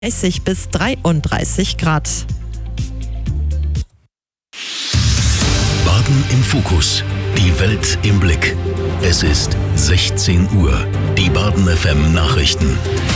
30 bis 33 Grad. Baden im Fokus. Die Welt im Blick. Es ist 16 Uhr. Die Baden FM Nachrichten.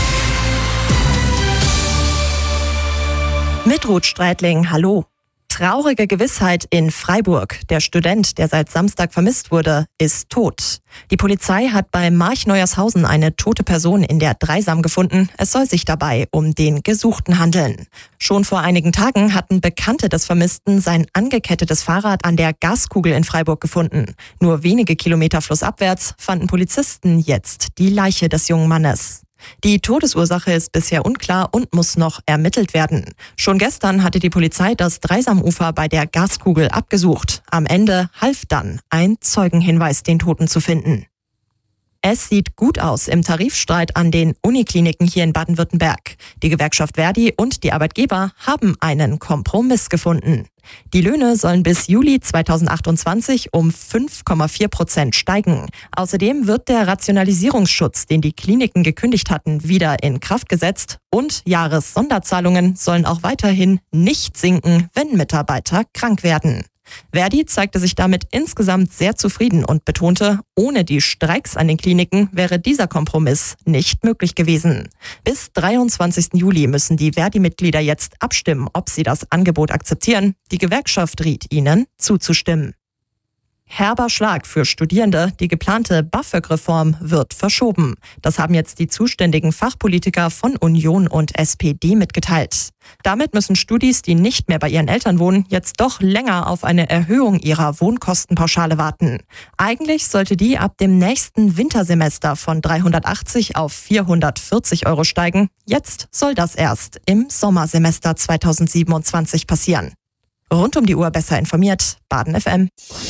Mit Ruth Streitling, hallo. Traurige Gewissheit in Freiburg. Der Student, der seit Samstag vermisst wurde, ist tot. Die Polizei hat bei March-Neuershausen eine tote Person in der Dreisam gefunden. Es soll sich dabei um den Gesuchten handeln. Schon vor einigen Tagen hatten Bekannte des Vermissten sein angekettetes Fahrrad an der Gaskugel in Freiburg gefunden. Nur wenige Kilometer flussabwärts fanden Polizisten jetzt die Leiche des jungen Mannes. Die Todesursache ist bisher unklar und muss noch ermittelt werden. Schon gestern hatte die Polizei das Dreisamufer bei der Gaskugel abgesucht. Am Ende half dann ein Zeugenhinweis, den Toten zu finden. Es sieht gut aus im Tarifstreit an den Unikliniken hier in Baden-Württemberg. Die Gewerkschaft ver.di und die Arbeitgeber haben einen Kompromiss gefunden. Die Löhne sollen bis Juli 2028 um 5,4% steigen. Außerdem wird der Rationalisierungsschutz, den die Kliniken gekündigt hatten, wieder in Kraft gesetzt. Und Jahressonderzahlungen sollen auch weiterhin nicht sinken, wenn Mitarbeiter krank werden. ver.di zeigte sich damit insgesamt sehr zufrieden und betonte, ohne die Streiks an den Kliniken wäre dieser Kompromiss nicht möglich gewesen. Bis 23. Juli müssen die ver.di-Mitglieder jetzt abstimmen, ob sie das Angebot akzeptieren. Die Gewerkschaft riet ihnen, zuzustimmen. Herber Schlag für Studierende. Die geplante BAföG-Reform wird verschoben. Das haben jetzt die zuständigen Fachpolitiker von Union und SPD mitgeteilt. Damit müssen Studis, die nicht mehr bei ihren Eltern wohnen, jetzt doch länger auf eine Erhöhung ihrer Wohnkostenpauschale warten. Eigentlich sollte die ab dem nächsten Wintersemester von 380 auf 440 € steigen. Jetzt soll das erst im Sommersemester 2027 passieren. Rund um die Uhr besser informiert, Baden FM.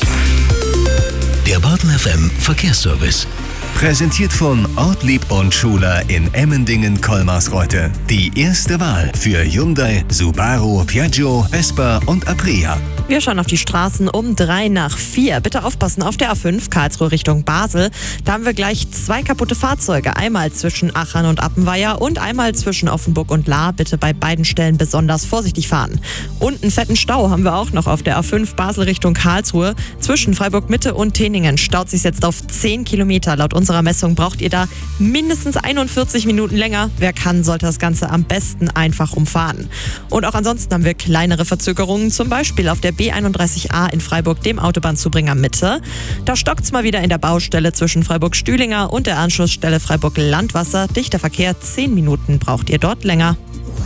Der Baden FM Verkehrsservice. Präsentiert von Ortlieb und Schuler in Emmendingen-Kolmarsreuth. Die erste Wahl für Hyundai, Subaru, Piaggio, Vespa und Aprilia. Wir schauen auf die Straßen um 3:04. Bitte aufpassen auf der A5 Karlsruhe Richtung Basel. Da haben wir gleich 2 kaputte Fahrzeuge. Einmal zwischen Achern und Appenweier und einmal zwischen Offenburg und Lahr. Bitte bei beiden Stellen besonders vorsichtig fahren. Und einen fetten Stau haben wir auch noch auf der A5 Basel Richtung Karlsruhe. Zwischen Freiburg Mitte und Teningen staut sich jetzt auf 10 Kilometer. Laut unserer Messung braucht ihr da mindestens 41 Minuten länger. Wer kann, sollte das Ganze am besten einfach umfahren. Und auch ansonsten haben wir kleinere Verzögerungen, zum Beispiel auf der B31a in Freiburg, dem Autobahnzubringer Mitte. Da stockt's mal wieder in der Baustelle zwischen Freiburg-Stühlinger und der Anschlussstelle Freiburg-Landwasser. Dichter Verkehr, 10 Minuten braucht ihr dort länger.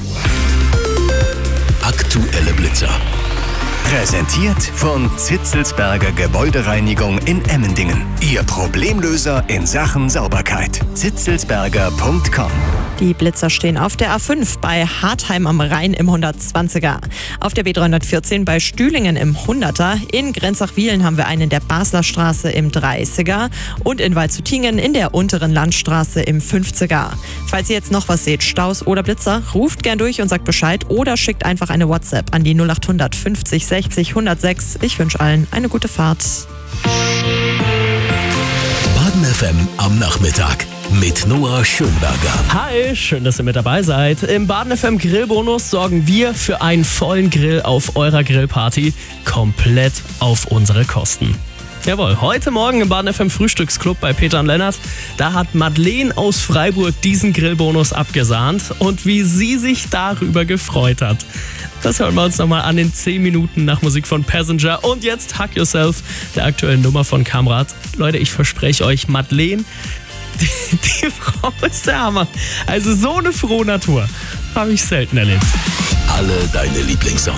Aktuelle Blitzer. Präsentiert von Zitzelsberger Gebäudereinigung in Emmendingen. Ihr Problemlöser in Sachen Sauberkeit. zitzelsberger.com. Die Blitzer stehen auf der A5 bei Hartheim am Rhein im 120er. Auf der B314 bei Stühlingen im 100er. In Grenzach-Wiehlen haben wir einen in der Basler Straße im 30er. Und in Waldshutingen in der unteren Landstraße im 50er. Falls ihr jetzt noch was seht, Staus oder Blitzer, ruft gern durch und sagt Bescheid oder schickt einfach eine WhatsApp an die 0800 50 60 106. Ich wünsche allen eine gute Fahrt. Baden FM am Nachmittag mit Noah Schönberger. Hi, schön, dass ihr mit dabei seid. Im Baden FM Grillbonus sorgen wir für einen vollen Grill auf eurer Grillparty, komplett auf unsere Kosten. Jawohl, heute Morgen im Baden FM Frühstücksclub bei Peter und Lennart, da hat Madeleine aus Freiburg diesen Grillbonus abgesahnt und wie sie sich darüber gefreut hat. Das hören wir uns nochmal an in 10 Minuten nach Musik von Passenger. Und jetzt Hug Yourself, der aktuellen Nummer von Kamrat. Leute, ich verspreche euch, Madeleine, die Frau ist der Hammer. Also so eine frohe Natur habe ich selten erlebt. Alle deine Lieblingssongs.